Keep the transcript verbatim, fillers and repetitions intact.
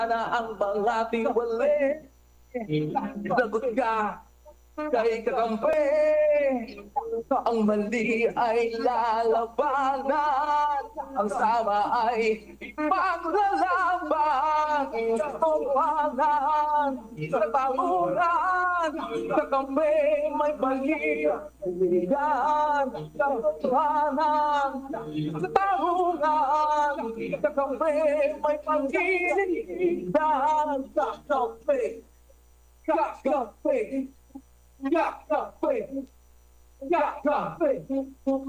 na ang mga tiwali. Lagot ka kay kakampi. Ang mali ay lalabanan, ang sama ay paglalaban. Tuwanan sa tamunan, kakampi may pag-iigan. Tuwanan sa tamunan, kakampi may pag-iigan. Kakampi, kakampi, kakampi, kakampi.